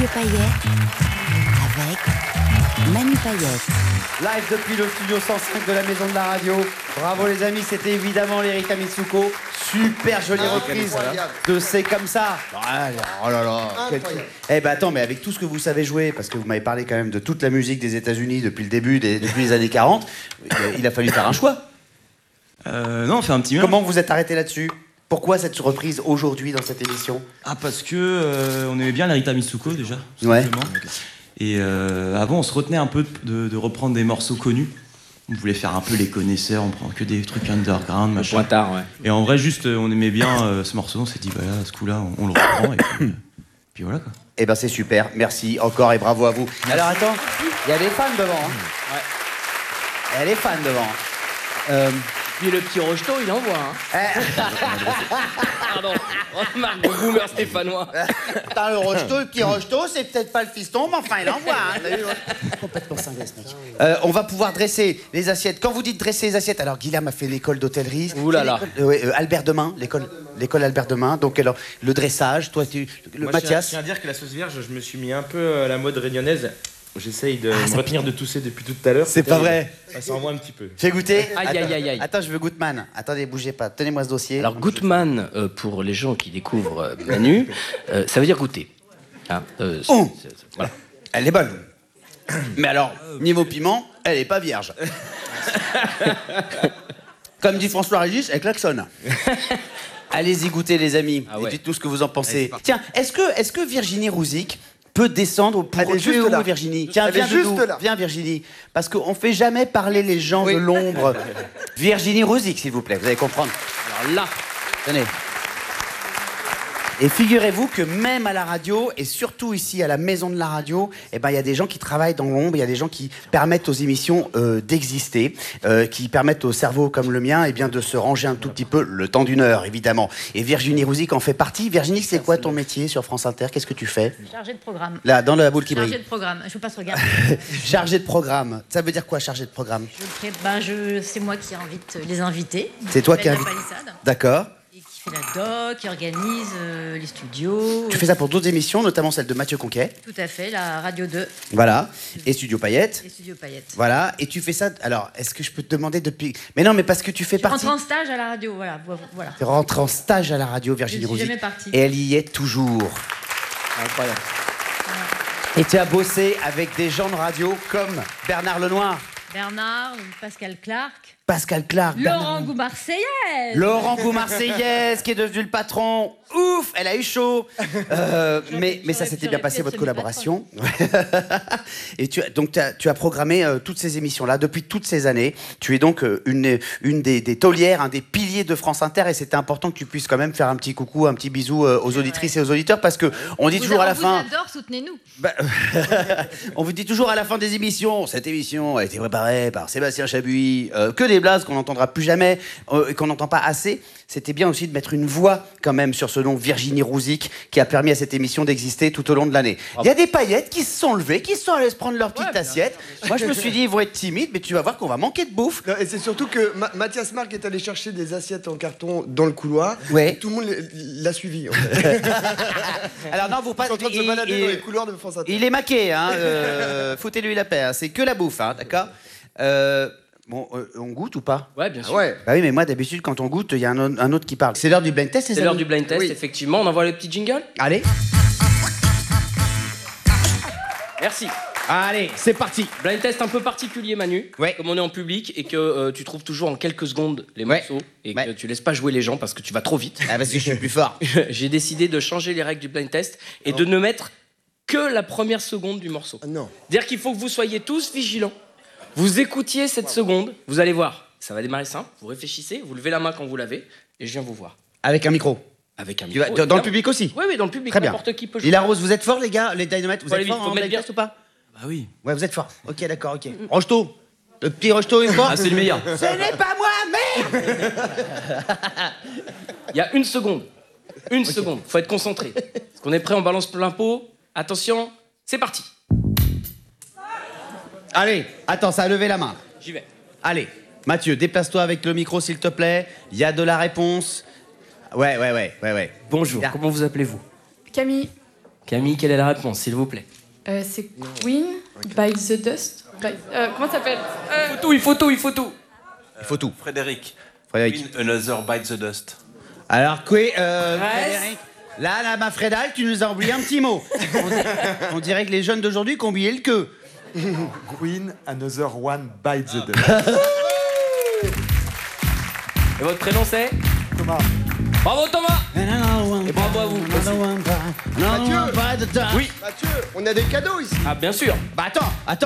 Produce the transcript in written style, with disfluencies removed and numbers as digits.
Studio Payette avec Manu Payette. Live depuis le studio 105 de la Maison de la Radio. Bravo les amis, c'était évidemment l'Erika Mitsuko. Super jolie reprise de C'est comme ça. Oh là là. Eh ben attends, mais avec tout ce que vous savez jouer, parce que vous m'avez parlé quand même de toute la musique des États-Unis depuis le début, depuis les années 40, il a fallu faire un choix. Non, on fait un petit mélange. Comment vous êtes arrêté là-dessus? Pourquoi cette reprise aujourd'hui dans cette émission? Ah, parce que on aimait bien l'Erika Mitsuko déjà. Tout Ouais. simplement. Et avant, on se retenait un peu de reprendre des morceaux connus. On voulait faire un peu les connaisseurs, on prend que des trucs underground, machin. Pointard, ouais. Et en vrai, juste, on aimait bien ce morceau. On s'est dit, bah là, à ce coup-là, on le reprend. Et puis voilà, quoi. Eh ben c'est super, merci encore et bravo à vous. Alors attends, il y a des fans devant. Hein. Ouais. Il y a des fans devant. Puis le petit Rocheteau, il envoie. Hein. Pardon, remarque de boomer stéphanois. T'as le Rocheteau, le petit Rocheteau, c'est peut-être pas le fiston, mais enfin il envoie. Hein. T'as vu, ouais. Complètement cinglé ce mec. On va pouvoir dresser les assiettes. Quand vous dites dresser les assiettes, alors Guillaume a fait l'école d'hôtellerie. Ouh là là. Albert Demain, l'école Albert Demain. Donc alors, le dressage, toi Mathias. Je tiens à dire que la sauce vierge, je me suis mis un peu à la mode réunionnaise. J'essaye de me retenir de tousser depuis tout à l'heure. C'est pas vrai. Ça envoie un petit peu. Fais goûter. Aïe, aïe, aïe, aïe. Attends, je veux Goutman. Attendez, bougez pas. Tenez-moi ce dossier. Alors, Goutman, pour les gens qui découvrent Manu, ça veut dire goûter. Hein, voilà. Elle est bonne. Mais alors, niveau piment, elle est pas vierge. Comme dit François Régis, elle klaxonne. Allez-y goûter les amis. Ah ouais. Et dites-nous ce que vous en pensez. Tiens, est-ce que Virginie Rouzic peut descendre pour Elle est juste là. Virginie. Tiens, Elle viens est juste de nous. là. Viens Virginie. Parce qu'on fait jamais parler les gens de l'ombre. Virginie Rouzic, s'il vous plaît, vous allez comprendre. Alors là, Tenez. Et figurez-vous que même à la radio, et surtout ici à la Maison de la Radio, eh ben, il y a des gens qui travaillent dans l'ombre, il y a des gens qui permettent aux émissions d'exister, qui permettent au cerveau comme le mien eh bien, de se ranger un tout petit peu, le temps d'une heure évidemment. Et Virginie Rouzic en fait partie. Virginie, c'est quoi ton métier sur France Inter? Qu'est-ce que tu fais? Chargé de programme. Là, dans la boule qui Chargé brille. de programme. Je veux pas se regarder. Chargé de programme. Ça veut dire quoi, chargé de programme? C'est moi qui invite les invités. C'est toi qui invites. invites. La palissade. D'accord. Et qui fait la doc, qui organise les studios. Tu fais ça pour d'autres émissions, notamment celle de Mathieu Conquet. Tout à fait, la Radio 2 Voilà. Et Studio Payette. et Studio Payette. Voilà. Et tu fais ça. Alors, est-ce que je peux te demander depuis. Mais non, mais parce que tu fais Je partie. rentre en stage à la radio, voilà. Tu rentres en stage à la radio, Virginie Je suis Rouzic. jamais partie. Et elle y est toujours. incroyable. Et tu as bossé avec des gens de radio comme Bernard Lenoir, Bernard, Pascal Clark, Pascal Clark, Laurent Gou-Marseillaise. Laurent Gou-Marseillaise qui est devenu le patron. Ouf, elle a eu chaud. Mais ça s'était bien passé votre collaboration. Et tu as programmé toutes ces émissions-là depuis toutes ces années. Tu es donc une des taulières, un des piliers de France Inter, et c'était important que tu puisses quand même faire un petit coucou, un petit bisou aux auditrices et aux auditeurs, parce que on dit toujours à la fin. On vous adore, soutenez-nous. On vous dit toujours à la fin des émissions, cette émission a été préparée par Sébastien Chabuis, que des blagues qu'on n'entendra plus jamais et qu'on n'entend pas assez. C'était bien aussi de mettre une voix quand même sur ce nom Virginie Rouzic qui a permis à cette émission d'exister tout au long de l'année. Il y a des paillettes qui se sont levées, qui se sont allées se prendre leur petite assiette. Moi je me suis dit ils vont être timides, mais tu vas voir qu'on va manquer de bouffe. Non, et c'est surtout que Mathias Marc est allé chercher des assiettes en carton dans le couloir. Ouais. Et tout le monde l'a suivi. En fait. Alors non, vous pas. Ils sont en train de se balader dans les couloirs de France Inter. Il est maqué, hein. Foutez-lui la paix. Hein. C'est que la bouffe, hein, d'accord. Bon, on goûte ou pas? Ouais, bien sûr. Ouais. Bah oui, mais moi d'habitude quand on goûte, il y a un autre qui parle. C'est l'heure du blind test, C'est l'heure du blind test, Oui. effectivement. On envoie le petit jingle. Allez, Merci. allez, c'est parti. Blind test un peu particulier, Manu. Ouais. Comme on est en public et que tu trouves toujours en quelques secondes les morceaux et que tu laisses pas jouer les gens parce que tu vas trop vite. Ah, parce que je suis plus fort. J'ai décidé de changer les règles du blind test et de ne mettre que la première seconde du morceau. Ah non. C'est-à-dire qu'il faut que vous soyez tous vigilants. Vous écoutiez cette seconde, vous allez voir. Ça va démarrer simple, vous réfléchissez, vous levez la main quand vous l'avez et je viens vous voir. Avec un micro. Avec un Tu vas- micro. dans le évidemment. public aussi. Oui, dans le public, Très bien. n'importe qui peut jouer. Il arrose, vous êtes forts les gars, les Dynamite, vous Faut aller êtes vite, forts faut en mettre blind bien. test ou pas? Bah oui. Ouais, vous êtes forts. Ok, d'accord, ok. Rocheteau. Le petit Rocheteau une fois. Ah, c'est le meilleur. Ce n'est pas moi, merde. Il y a une seconde. Une seconde. Faut être concentré. Est-ce qu'on est prêt? On balance plein pot. Attention, c'est parti. Allez, attends, ça a levé la main. J'y vais. Allez, Mathieu, déplace-toi avec le micro s'il te plaît. Il y a de la réponse. Ouais. Bonjour, Bien. comment vous appelez-vous? Camille, Camille, quelle est la réponse, s'il vous plaît? C'est Queen by the Dust. Comment ça s'appelle Il faut tout. Il faut tout. Frédéric. Frédéric. Queen, Another Bite the Dust. Alors, Frédéric, là, ma Frédal, tu nous as oublié un petit mot. On dirait que les jeunes d'aujourd'hui ont oublié le queue. Queen, Another One Bites the Dust. Et votre prénom c'est? Thomas. Bravo Thomas. Et bravo à vous aussi. Mathieu. Oui. Mathieu, on a des cadeaux ici. Ah bien sûr. Bah attends.